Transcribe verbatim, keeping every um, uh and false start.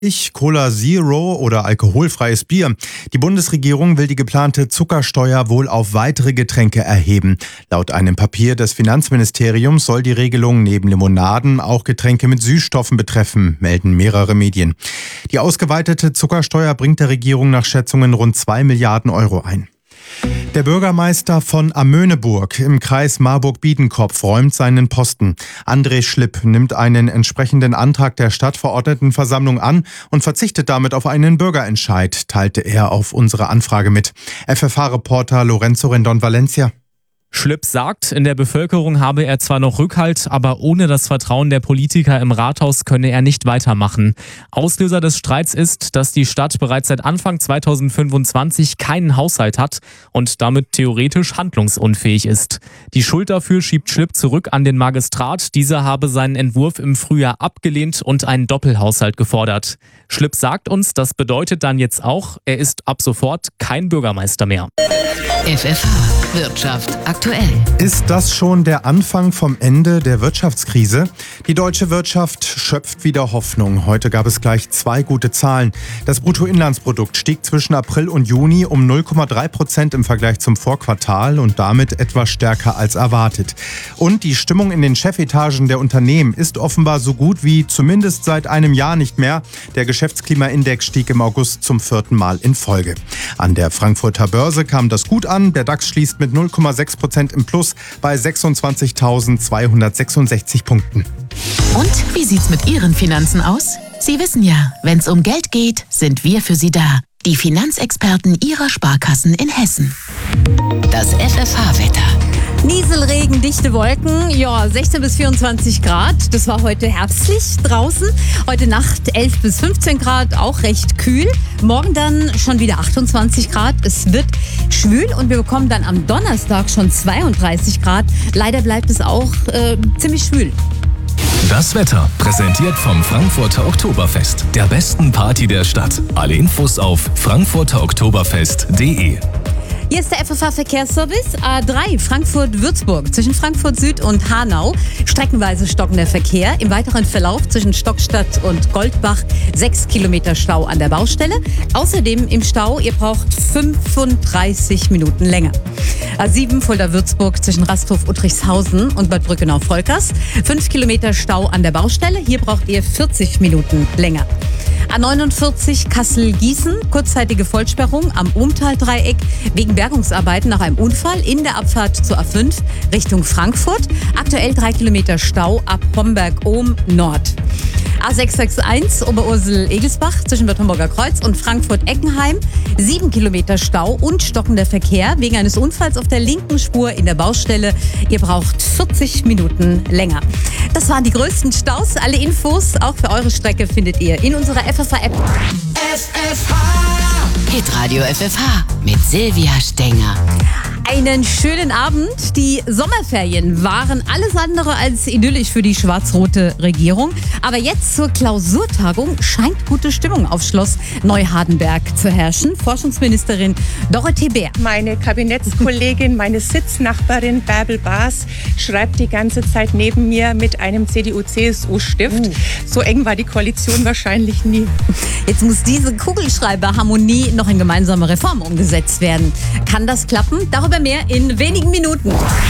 Ich, Cola Zero oder alkoholfreies Bier. Die Bundesregierung will die geplante Zuckersteuer wohl auf weitere Getränke erheben. Laut einem Papier des Finanzministeriums soll die Regelung neben Limonaden auch Getränke mit Süßstoffen betreffen, melden mehrere Medien. Die ausgeweitete Zuckersteuer bringt der Regierung nach Schätzungen rund zwei Milliarden Euro ein. Der Bürgermeister von Amöneburg im Kreis Marburg-Biedenkopf räumt seinen Posten. André Schlipp nimmt einen entsprechenden Antrag der Stadtverordnetenversammlung an und verzichtet damit auf einen Bürgerentscheid, teilte er auf unsere Anfrage mit. F F H-Reporter Lorenzo Rendon-Valencia. Schlipp sagt, in der Bevölkerung habe er zwar noch Rückhalt, aber ohne das Vertrauen der Politiker im Rathaus könne er nicht weitermachen. Auslöser des Streits ist, dass die Stadt bereits seit Anfang zweitausendfünfundzwanzig keinen Haushalt hat und damit theoretisch handlungsunfähig ist. Die Schuld dafür schiebt Schlipp zurück an den Magistrat. Dieser habe seinen Entwurf im Frühjahr abgelehnt und einen Doppelhaushalt gefordert. Schlipp sagt uns, das bedeutet dann jetzt auch, er ist ab sofort kein Bürgermeister mehr. F F H Wirtschaft aktuell. Ist das schon der Anfang vom Ende der Wirtschaftskrise? Die deutsche Wirtschaft schöpft wieder Hoffnung. Heute gab es gleich zwei gute Zahlen. Das Bruttoinlandsprodukt stieg zwischen April und Juni um null Komma drei Prozent im Vergleich zum Vorquartal und damit etwas stärker als erwartet. Und die Stimmung in den Chefetagen der Unternehmen ist offenbar so gut wie zumindest seit einem Jahr nicht mehr. Der Geschäftsklimaindex stieg im August zum vierten Mal in Folge. An der Frankfurter Börse kam das gut an. Der DAX schließt mit null Komma sechs Prozent im Plus bei sechsundzwanzigtausendzweihundertsechsundsechzig Punkten. Und wie sieht's mit Ihren Finanzen aus? Sie wissen ja, wenn's um Geld geht, sind wir für Sie da. Die Finanzexperten Ihrer Sparkassen in Hessen. Das F F H-Wetter. Nieselregen, dichte Wolken, ja, sechzehn bis vierundzwanzig Grad. Das war heute herbstlich draußen. Heute Nacht elf bis fünfzehn Grad, auch recht kühl. Morgen dann schon wieder achtundzwanzig Grad. Es wird schwül und wir bekommen dann am Donnerstag schon zweiunddreißig Grad. Leider bleibt es auch äh, ziemlich schwül. Das Wetter präsentiert vom Frankfurter Oktoberfest, der besten Party der Stadt. Alle Infos auf frankfurter oktoberfest punkt de. Hier ist der F F H-Verkehrsservice. A drei Frankfurt-Würzburg zwischen Frankfurt Süd und Hanau. Streckenweise stockender Verkehr. Im weiteren Verlauf zwischen Stockstadt und Goldbach sechs Kilometer Stau an der Baustelle. Außerdem im Stau, ihr braucht fünfunddreißig Minuten länger. A sieben Fulda-Würzburg zwischen Rasthof-Uttrichshausen und Bad Brückenau-Volkers. fünf Kilometer Stau an der Baustelle. Hier braucht ihr vierzig Minuten länger. A neunundvierzig Kassel-Gießen, kurzzeitige Vollsperrung am Umtal-Dreieck wegen Bergungsarbeiten nach einem Unfall in der Abfahrt zur A fünf Richtung Frankfurt. Aktuell drei Kilometer Stau ab Homberg-Ohm Nord. A sechshundereinundsechzig Oberursel-Egelsbach zwischen Bad Homburger Kreuz und Frankfurt-Eckenheim. sieben Kilometer Stau und stockender Verkehr wegen eines Unfalls auf der linken Spur in der Baustelle. Ihr braucht vierzig Minuten länger. Das waren die größten Staus. Alle Infos, auch für eure Strecke, findet ihr in unserer F F H-App. F F H Hitradio F F H mit Silvia Stenger. Einen schönen Abend. Die Sommerferien waren alles andere als idyllisch für die schwarz-rote Regierung. Aber jetzt zur Klausurtagung scheint gute Stimmung auf Schloss Neuhardenberg zu herrschen. Forschungsministerin Dorothee Bär. Meine Kabinettskollegin, meine Sitznachbarin Bärbel Baas schreibt die ganze Zeit neben mir mit einem C D U C S U-Stift. Uh. So eng war die Koalition wahrscheinlich nie. Jetzt muss diese Kugelschreiberharmonie noch in gemeinsame Reformen umgesetzt werden. Kann das klappen? Darüber mehr in wenigen Minuten.